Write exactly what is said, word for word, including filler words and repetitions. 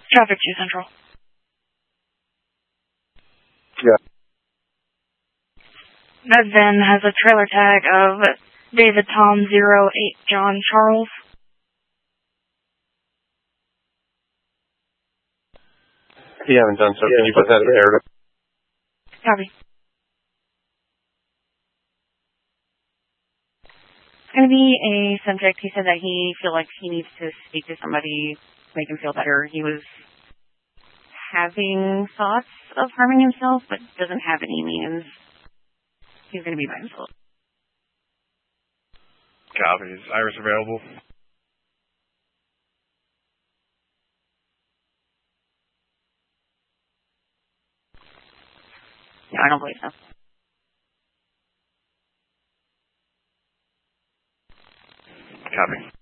Traffic two Central. Yeah. That van has a trailer tag of David Tom zero eight John Charles. You haven't done so. Yeah, can you put that in there? Copy. It's going to be a subject. He said that he feels like he needs to speak to somebody, make him feel better. He was having thoughts of harming himself, but doesn't have any means. He's going to be by himself. Copy. Is Iris available? No, I don't believe so. Copy.